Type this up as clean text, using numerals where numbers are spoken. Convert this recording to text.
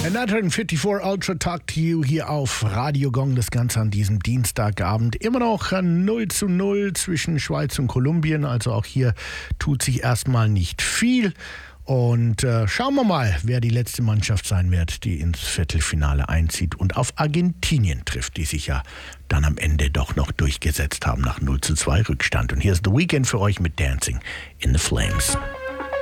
Another 54 Ultra Talk to You hier auf Radio Gong, das Ganze an diesem Dienstagabend. Immer noch 0:0 zwischen Schweiz und Kolumbien, also auch hier tut sich erstmal nicht viel. Und schauen wir mal, wer die letzte Mannschaft sein wird, die ins Viertelfinale einzieht und auf Argentinien trifft, die sich ja dann am Ende doch noch durchgesetzt haben nach 0:2 Rückstand. Und hier ist The Weeknd für euch mit Dancing in the Flames.